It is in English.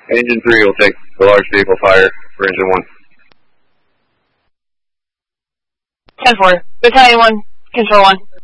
Engine 3 will take the large vehicle fire for Engine 1. 10-4. Battalion 1, Control 1.